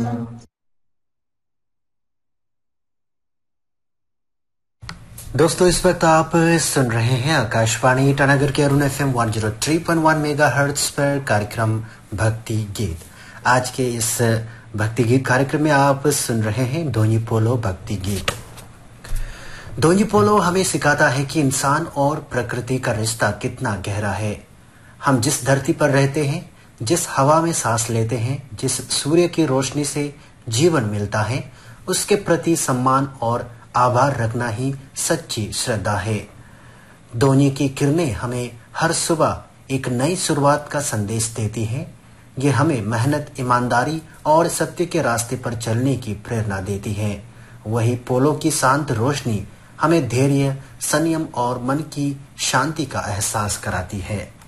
दोस्तों, इस वक्त आप सुन रहे हैं आकाशवाणी ईटानगर के अरुण FM 103.1 मेगाहर्ट्ज पर कार्यक्रम भक्ति गीत। आज के इस भक्ति गीत कार्यक्रम में आप सुन रहे हैं दोनी पोलो भक्ति गीत। दोनी पोलो हमें सिखाता है कि इंसान और प्रकृति का रिश्ता कितना गहरा है। हम जिस धरती पर रहते हैं, जिस हवा में सांस लेते हैं, जिस सूर्य की रोशनी से जीवन मिलता है, उसके प्रति सम्मान और आभार रखना ही सच्ची श्रद्धा है। दोनी की किरणें हमें हर सुबह एक नई शुरुआत का संदेश देती हैं। ये हमें मेहनत, ईमानदारी और सत्य के रास्ते पर चलने की प्रेरणा देती है। वही पोलो की शांत रोशनी हमें धैर्य, संयम और मन की शांति का एहसास कराती है।